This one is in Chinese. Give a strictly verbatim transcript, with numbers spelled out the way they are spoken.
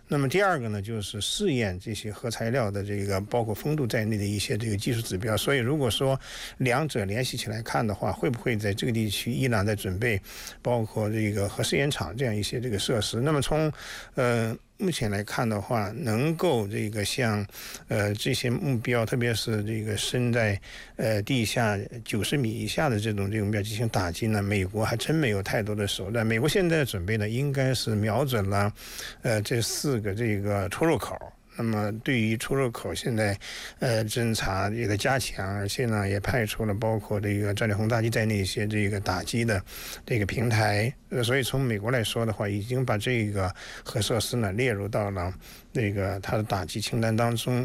那么第二个呢，就是试验这些核材料的这个包括风度在内的一些这个技术指标。所以如果说两者联系起来看的话，会不会在这个地区伊朗在准备包括这个核试验场这样一些这个设施？那么从呃目前来看的话，能够这个像呃这些目标，特别是这个深在呃地下九十米以下的这种这种目标进行打击呢，美国还真没有太多的手段。美国现在的准备呢，应该是瞄准了呃这四个这个出入口。那么对于出入口，现在呃侦查这个加强，而且呢也派出了包括这个战略轰炸机在内一些这个打击的这个平台。呃，所以从美国来说的话，已经把这个核设施呢列入到了那个它的打击清单当中。